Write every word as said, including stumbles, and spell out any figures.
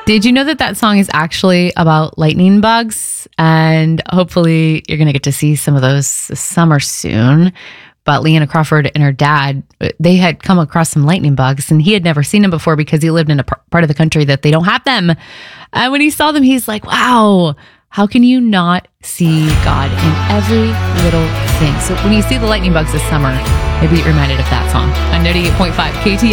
Did you know that that song is actually about lightning bugs? And hopefully you're going to get to see some of those this summer soon. But Leanna Crawford and her dad, they had come across some lightning bugs and he had never seen them before because he lived in a part of the country that they don't have them. And when he saw them, he's like, wow, how can you not see God in every little thing? So when you see the lightning bugs this summer, maybe you're reminded of that song on ninety-eight point five K T